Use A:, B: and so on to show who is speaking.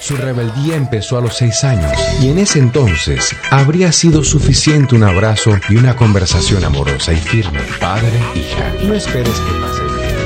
A: Su rebeldía empezó a los 6 años y en ese entonces habría sido suficiente un abrazo y una conversación amorosa y firme. Padre, hija, no esperes que pase